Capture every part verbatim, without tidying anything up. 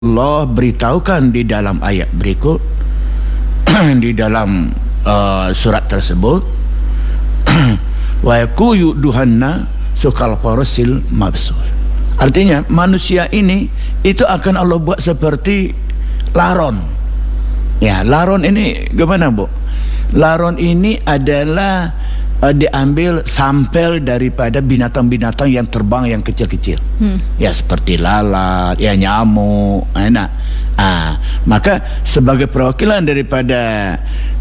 Allah beritahukan di dalam ayat berikut di dalam uh, surat tersebut wa yakuyu duhanna sukal farasil mabsur. Artinya manusia ini itu akan Allah buat seperti laron. Ya, laron ini gimana, Bu? Laron ini adalah uh, diambil sampel daripada binatang-binatang yang terbang yang kecil-kecil. Hmm. Ya, seperti lalat, ya nyamuk, enak. Ah, maka sebagai perwakilan daripada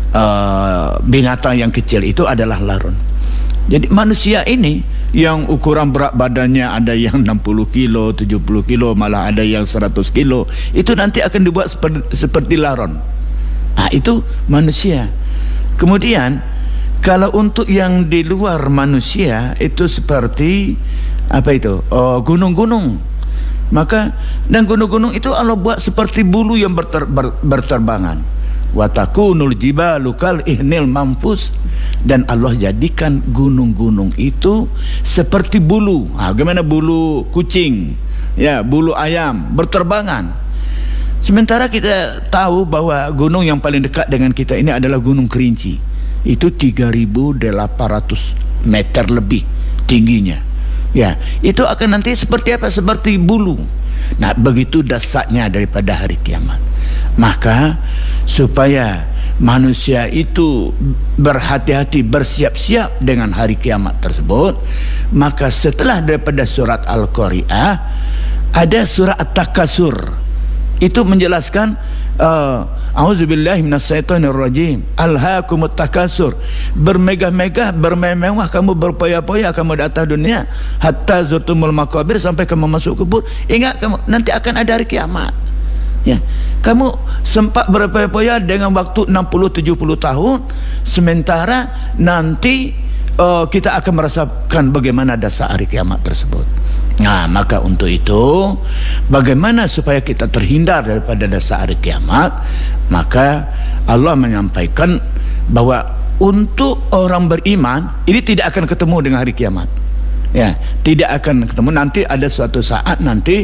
uh, binatang yang kecil itu adalah laron. Jadi manusia ini yang ukuran berat badannya ada yang enam puluh kilo, tujuh puluh kilo, malah ada yang seratus kilo, itu nanti akan dibuat seperti, seperti laron. Ah, itu manusia. Kemudian kalau untuk yang di luar manusia itu seperti apa itu? Oh, gunung-gunung. Maka dan gunung-gunung itu Allah buat seperti bulu yang berter, ber, berterbangan. Wa takunul jibalu kal ihnil mampus, dan Allah jadikan gunung-gunung itu seperti bulu. Ah, bagaimana bulu kucing? Ya, bulu ayam berterbangan. Sementara kita tahu bahwa gunung yang paling dekat dengan kita ini adalah Gunung Kerinci. Itu tiga ribu delapan ratus meter lebih tingginya. Ya, itu akan nanti seperti apa? Seperti bulu. Nah, begitu dahsyatnya daripada hari kiamat. Maka supaya manusia itu berhati-hati, bersiap-siap dengan hari kiamat tersebut, maka setelah daripada surat Al-Qari'ah ada surat At-Takasur. Itu menjelaskan uh, auzubillahi minasyaitonirrajim, alhaakumut takasur, bermegah-megah, bermewah kamu, berpoya-poya kamu di atas dunia, hatta zurtumul maqabir, sampai kamu masuk kubur. Ingat kamu nanti akan ada hari kiamat. Ya, kamu sempat berpoya-poya dengan waktu enam puluh tujuh puluh tahun, sementara nanti uh, kita akan merasakan bagaimana dasar hari kiamat tersebut. Nah, maka untuk itu bagaimana supaya kita terhindar daripada dasar hari kiamat? Maka Allah menyampaikan bahwa untuk orang beriman ini tidak akan ketemu dengan hari kiamat. Ya, tidak akan ketemu. Nanti ada suatu saat nanti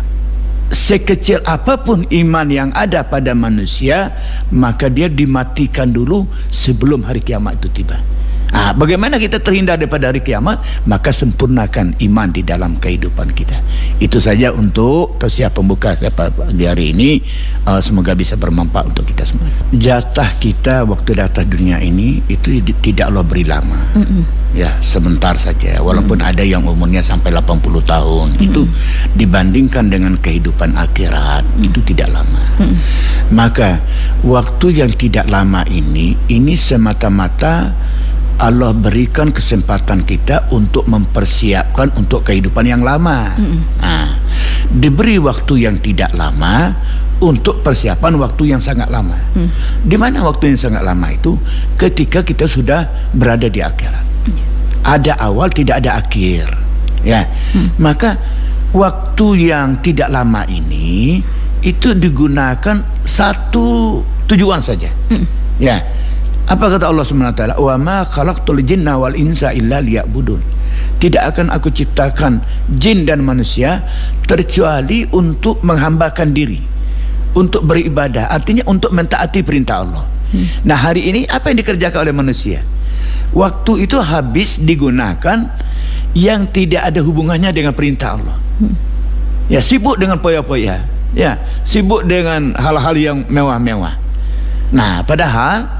sekecil apapun iman yang ada pada manusia, maka dia dimatikan dulu sebelum hari kiamat itu tiba. Ah, bagaimana kita terhindar daripada hari kiamat? Maka sempurnakan iman di dalam kehidupan kita. Itu saja untuk tausiah pembuka di hari ini. uh, Semoga bisa bermanfaat untuk kita semua. Jatah kita waktu di atas dunia ini itu tidak Allah beri lama. mm -mm. Ya, sebentar saja. Walaupun mm -mm. ada yang umurnya sampai delapan puluh tahun, mm -mm. itu dibandingkan dengan kehidupan akhirat, mm -mm. itu tidak lama. mm -mm. Maka waktu yang tidak lama ini Ini semata-mata Allah berikan kesempatan kita untuk mempersiapkan untuk kehidupan yang lama. Mm-hmm. Nah, diberi waktu yang tidak lama untuk persiapan waktu yang sangat lama. Mm. Di mana waktu yang sangat lama itu? Ketika kita sudah berada di akhirat. Mm. Ada awal, tidak ada akhir. Ya, mm. Maka waktu yang tidak lama ini itu digunakan satu tujuan saja. Mm. Ya. Apa kata Allah subhanahu wa taala? Wa ma khalaqtul jinna wal insa illa liya'budun. Tidak akan aku ciptakan jin dan manusia terkecuali untuk menghambakan diri, untuk beribadah, artinya untuk mentaati perintah Allah. hmm. Nah, hari ini apa yang dikerjakan oleh manusia? Waktu itu habis digunakan yang tidak ada hubungannya dengan perintah Allah. hmm. Ya, sibuk dengan poya-poya, ya, sibuk dengan hal-hal yang mewah-mewah. Nah, padahal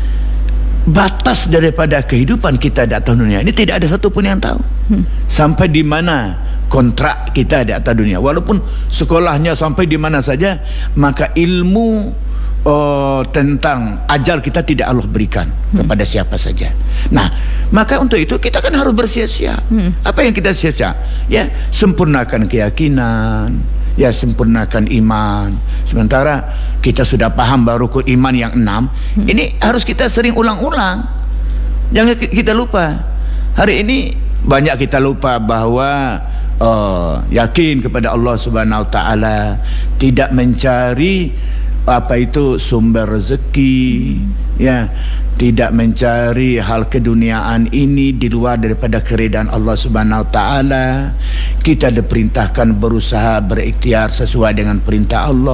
batas daripada kehidupan kita di atas dunia ini tidak ada satu pun yang tahu. hmm. Sampai di mana kontrak kita di atas dunia, walaupun sekolahnya sampai di mana saja, maka ilmu uh, tentang ajal kita tidak Allah berikan hmm. kepada siapa saja. Nah, maka untuk itu kita kan harus bersiap-siap. hmm. Apa yang kita siap-siap? Ya, sempurnakan keyakinan, ya, sempurnakan iman. Sementara kita sudah paham baru rukun iman yang enam. hmm. Ini harus kita sering ulang-ulang. Jangan kita lupa. Hari ini banyak kita lupa bahwa uh, yakin kepada Allah Subhanahu wa taala, tidak mencari apa itu sumber rezeki, hmm. ya, tidak mencari hal keduniaan ini di luar daripada keridaan Allah Subhanahu wa taala. Kita diperintahkan berusaha berikhtiar sesuai dengan perintah Allah.